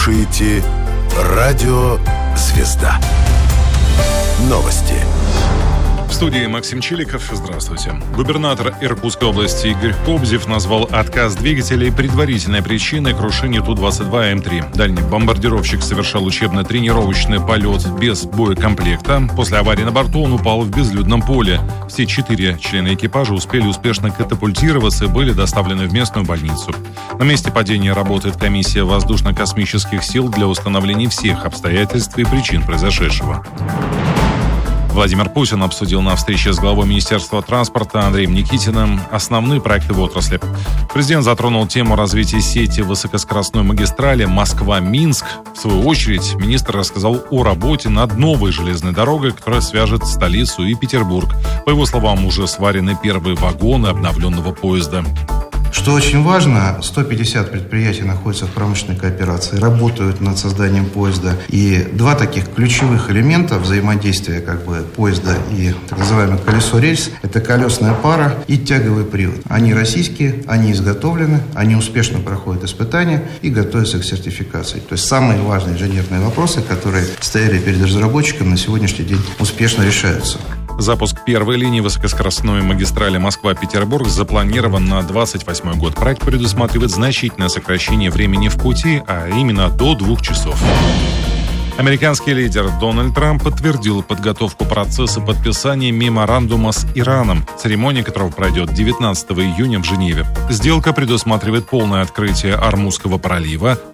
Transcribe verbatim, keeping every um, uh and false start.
слушаете Радио «Звезда». Новости. В студии Максим Чиликов. Здравствуйте. Губернатор Иркутской области Игорь Кобзев назвал отказ двигателей предварительной причиной крушения Ту двадцать два М три. Дальний бомбардировщик совершал учебно-тренировочный полет без боекомплекта. После аварии на борту он упал в безлюдном поле. Все четыре члена экипажа успели успешно катапультироваться и были доставлены в местную больницу. На месте падения работает комиссия воздушно-космических сил для установления всех обстоятельств и причин произошедшего. Владимир Путин обсудил на встрече с главой Министерства транспорта Андреем Никитиным основные проекты в отрасли. Президент затронул тему развития сети высокоскоростной магистрали Москва-Минск. В свою очередь, министр рассказал о работе над новой железной дорогой, которая свяжет столицу и Петербург. По его словам, уже сварены первые вагоны обновленного поезда. Что очень важно, сто пятьдесят предприятий находятся в промышленной кооперации, работают над созданием поезда. И два таких ключевых элемента взаимодействия как бы поезда и так называемое колесо-рельс – это колесная пара и тяговый привод. Они российские, они изготовлены, они успешно проходят испытания и готовятся к сертификации. То есть самые важные инженерные вопросы, которые стояли перед разработчиком, на сегодняшний день успешно решаются. Запуск первой линии высокоскоростной магистрали Москва-Петербург запланирован на двадцать восьмой год. Проект предусматривает значительное сокращение времени в пути, а именно до двух часов. Американский лидер Дональд Трамп подтвердил подготовку процесса подписания меморандума с Ираном, церемония которого пройдет девятнадцатого июня в Женеве. Сделка предусматривает полное открытие Ормузского пролива,